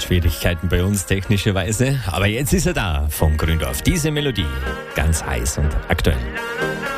Startschwierigkeiten bei uns technischerweise. Aber jetzt ist er da von Gründorf. Diese Melodie, ganz heiß und aktuell.